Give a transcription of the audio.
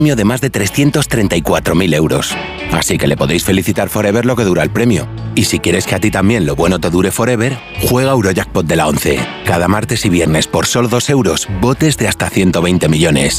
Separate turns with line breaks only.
de más de 334.000 euros. Así que le podéis felicitar forever lo que dura el premio. Y si quieres que a ti también lo bueno te dure forever, juega Eurojackpot de la 11. Cada martes y viernes por solo 2 euros, botes de hasta 120 millones.